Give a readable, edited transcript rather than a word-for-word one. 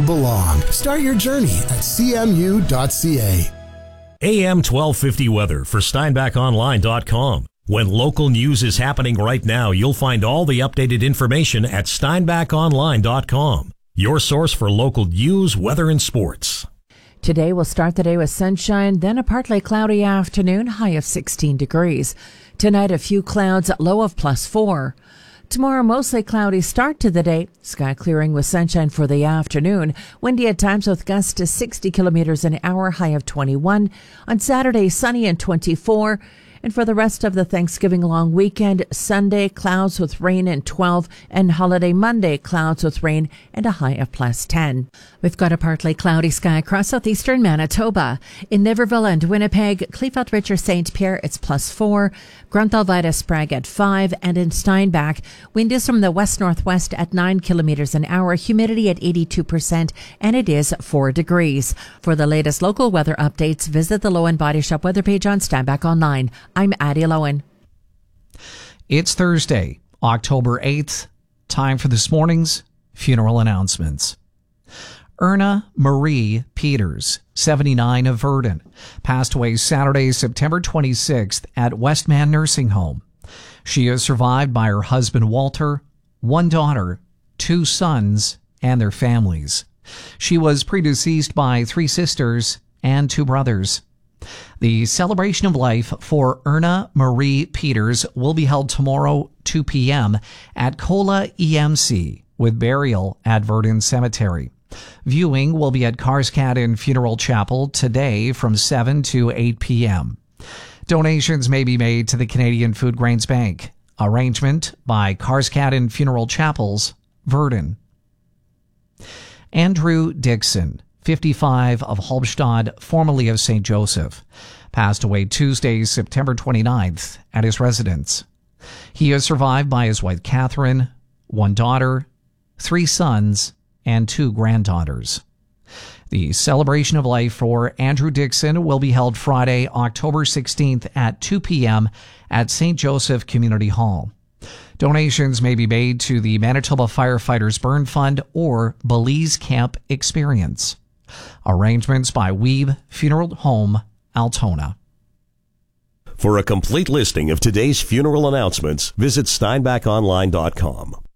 belong. Start your journey at cmu.ca. AM 1250 weather for SteinbachOnline.com. When local news is happening right now, you'll find all the updated information at SteinbachOnline.com. Your source for local news, weather, and sports. Today we'll start the day with sunshine, then a partly cloudy afternoon, high of 16 degrees. Tonight a few clouds, low of +4. Tomorrow mostly cloudy start to the day, sky clearing with sunshine for the afternoon. Windy at times with gusts to 60 kilometers an hour, high of 21. On Saturday sunny and 24. And for the rest of the Thanksgiving long weekend, Sunday, clouds with rain and 12, and holiday Monday, clouds with rain and a high of +10. We've got a partly cloudy sky across southeastern Manitoba. In Niverville and Winnipeg, Kleefeld Richard St. Pierre, it's +4. Grunthal-Vida Sprague at 5, and in Steinbach, wind is from the west-northwest at 9 kilometers an hour, humidity at 82%, and it is 4 degrees. For the latest local weather updates, visit the Lowen Body Shop weather page on Steinbach Online. I'm Addie Lowen. It's Thursday, October 8th. Time for this morning's funeral announcements. Erna Marie Peters, 79 of Verdun, passed away Saturday, September 26th at Westman Nursing Home. She is survived by her husband Walter, one daughter, 2 sons, and their families. She was predeceased by 3 sisters and 2 brothers. The celebration of life for Erna Marie Peters will be held tomorrow, 2 p.m. at Cola EMC, with burial at Verdun Cemetery. Viewing will be at Karskadden Funeral Chapel today from 7 to 8 p.m. Donations may be made to the Canadian Food Grains Bank. Arrangement by Karskadden Funeral Chapels, Verdun. Andrew Dixon, 55 of Halbstad, formerly of St. Joseph, passed away Tuesday, September 29th at his residence. He is survived by his wife Catherine, 1 daughter, 3 sons, and 2 granddaughters. The celebration of life for Andrew Dixon will be held Friday, October 16th at 2 p.m. at St. Joseph Community Hall. Donations may be made to the Manitoba Firefighters Burn Fund or Belize Camp Experience. Arrangements by Weeb Funeral Home, Altona. For a complete listing of today's funeral announcements, visit SteinbachOnline.com.